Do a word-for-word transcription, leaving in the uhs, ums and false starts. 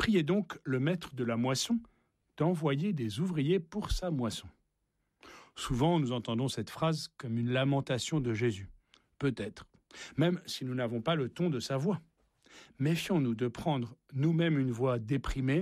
Priez donc le maître de la moisson d'envoyer des ouvriers pour sa moisson. Souvent, nous entendons cette phrase comme une lamentation de Jésus. Peut-être, même si nous n'avons pas le ton de sa voix. Méfions-nous de prendre nous-mêmes une voix déprimée